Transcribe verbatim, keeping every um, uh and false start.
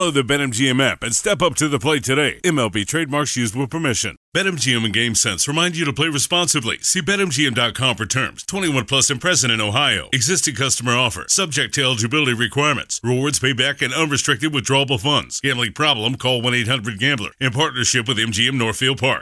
Download the BetMGM app and step up to the plate today. M L B trademarks used with permission. BetMGM and GameSense remind you to play responsibly. See Bet M G M dot com for terms. twenty-one plus and present in Ohio. Existing customer offer. Subject to eligibility requirements. Rewards payback and unrestricted withdrawable funds. Gambling problem? Call one eight hundred gambler. In partnership with M G M Northfield Park.